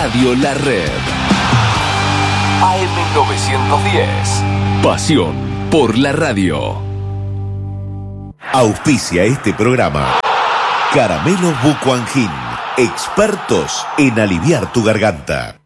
Radio La Red. AM910. Pasión por la radio. Auspicia este programa Caramelos Bucuangín, expertos en aliviar tu garganta.